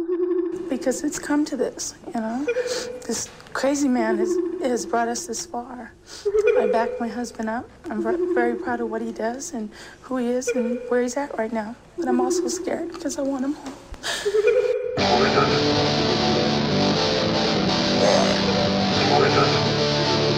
Because it's come to this, you know? This crazy man has brought us this far. I backed my husband up. I'm very proud of what he does and who he is and where he's at right now. But I'm also scared because I want him home.